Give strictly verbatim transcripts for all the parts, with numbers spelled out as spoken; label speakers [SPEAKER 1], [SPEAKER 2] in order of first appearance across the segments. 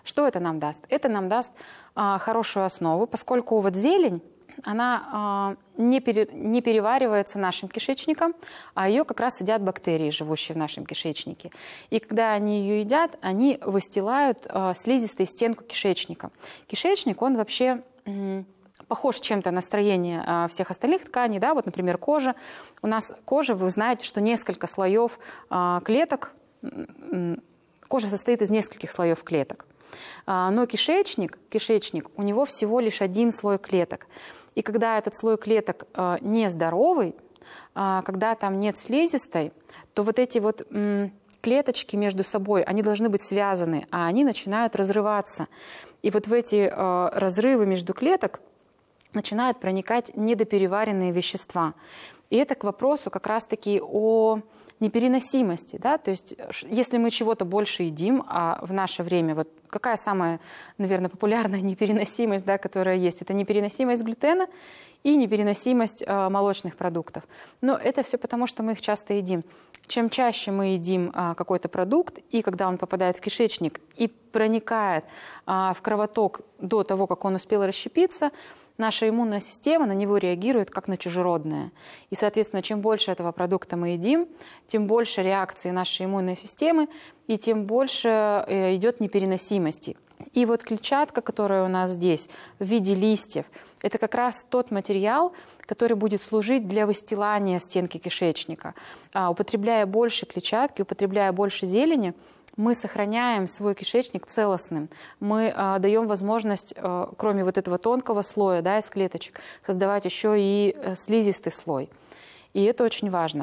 [SPEAKER 1] Что это нам даст? Это нам даст а, хорошую основу, поскольку вот зелень, она а, не, пере, не переваривается нашим кишечником, а ее как раз едят бактерии, живущие в нашем кишечнике. И когда они ее едят, они выстилают а, слизистой стенку кишечника. Кишечник, он вообще м, похож чем-то на строение а, всех остальных тканей, да, вот, например, кожа. У нас кожа, вы знаете, что несколько слоев а, клеток, м, кожа состоит из нескольких слоев клеток. А, но кишечник, кишечник, у него всего лишь один слой клеток. И когда этот слой клеток э, нездоровый, э, когда там нет слизистой, то вот эти вот м, клеточки между собой, они должны быть связаны, а они начинают разрываться. И вот в эти э, разрывы между клеток начинают проникать недопереваренные вещества. И это к вопросу как раз-таки о непереносимости. Да? То есть если мы чего-то больше едим, а в наше время, вот какая самая, наверное, популярная непереносимость, да, которая есть? Это непереносимость глютена и непереносимость э, молочных продуктов. Но это все потому, что мы их часто едим. Чем чаще мы едим э, какой-то продукт, и когда он попадает в кишечник и проникает э, в кровоток до того, как он успел расщепиться, наша иммунная система на него реагирует как на чужеродное. И, соответственно, чем больше этого продукта мы едим, тем больше реакции нашей иммунной системы, и тем больше идет непереносимости. И вот клетчатка, которая у нас здесь в виде листьев, это как раз тот материал, который будет служить для выстилания стенки кишечника. А, употребляя больше клетчатки, употребляя больше зелени, мы сохраняем свой кишечник целостным. Мы э, даем возможность, э, кроме вот этого тонкого слоя, да, из клеточек, создавать еще и э, слизистый слой. И это очень важно.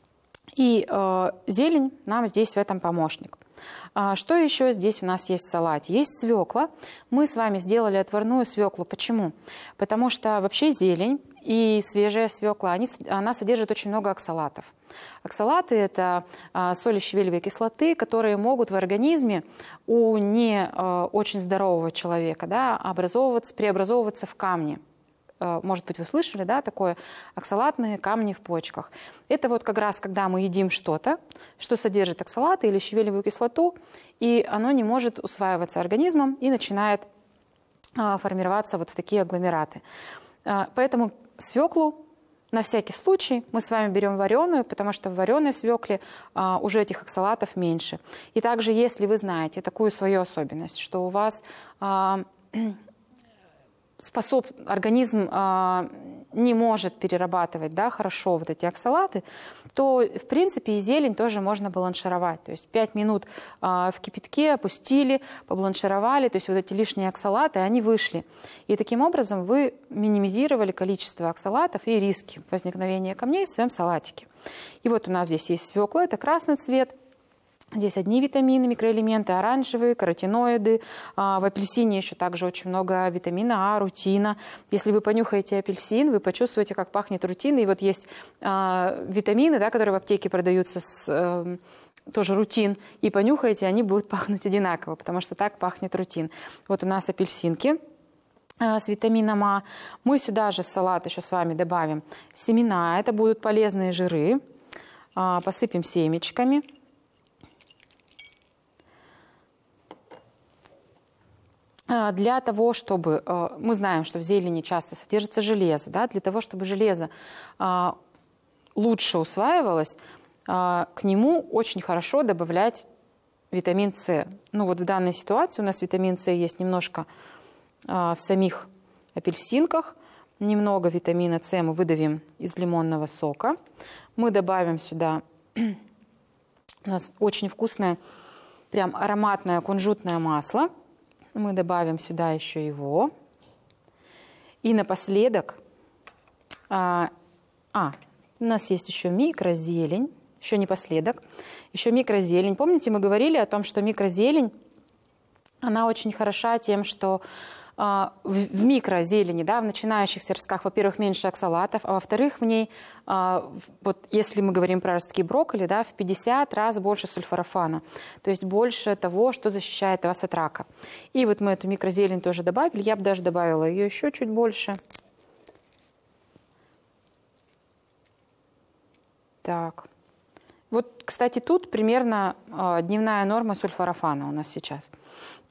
[SPEAKER 1] И э, зелень нам здесь в этом помощник. А что еще здесь у нас есть в салате? Есть свекла. Мы с вами сделали отварную свеклу. Почему? Потому что вообще зелень и свежая свекла, они, она содержит очень много оксалатов. Оксалаты – это соли щавелевой кислоты, которые могут в организме у не очень здорового человека, да, образовываться, преобразовываться в камни. Может быть, вы слышали, да, такое оксалатные камни в почках. Это вот как раз, когда мы едим что-то, что содержит оксалаты или щавелевую кислоту, и оно не может усваиваться организмом и начинает формироваться вот в такие агломераты. Поэтому свеклу на всякий случай мы с вами берем вареную, потому что в вареной свекле а, уже этих оксалатов меньше. И также, если вы знаете такую свою особенность, что у вас а, способ, организм а, не может перерабатывать, да, хорошо вот эти оксалаты, то, в принципе, и зелень тоже можно бланшировать. То есть пять минут а, в кипятке опустили, побланшировали, то есть вот эти лишние оксалаты, они вышли. И таким образом вы минимизировали количество оксалатов и риски возникновения камней в своем салатике. И вот у нас здесь есть свекла, это красный цвет. Здесь одни витамины, микроэлементы, оранжевые, каротиноиды. В апельсине еще также очень много витамина А, рутина. Если вы понюхаете апельсин, вы почувствуете, как пахнет рутин. И вот есть витамины, да, которые в аптеке продаются с... тоже рутин, и понюхаете, они будут пахнуть одинаково, потому что так пахнет рутин. Вот у нас апельсинки с витамином А. Мы сюда же в салат еще с вами добавим семена, это будут полезные жиры. Посыпем семечками. Для того, чтобы, мы знаем, что в зелени часто содержится железо, да, для того, чтобы железо лучше усваивалось, к нему очень хорошо добавлять витамин С. Ну вот в данной ситуации у нас витамин С есть немножко в самих апельсинках, немного витамина С мы выдавим из лимонного сока. Мы добавим сюда, у нас очень вкусное, прям ароматное кунжутное масло. Мы добавим сюда еще его. И напоследок, а, а, у нас есть еще микрозелень, еще напоследок, еще микрозелень. Помните, мы говорили о том, что микрозелень, она очень хороша тем, что а, в, в микрозелени, да, в начинающихся ростках, во-первых, меньше оксалатов, а во-вторых, в ней, а, вот если мы говорим про ростки брокколи, да, в пятьдесят раз больше сульфорафана, то есть больше того, что защищает вас от рака. И вот мы эту микрозелень тоже добавили, я бы даже добавила ее еще чуть больше. Так. Вот, кстати, тут примерно а, дневная норма сульфорафана у нас сейчас.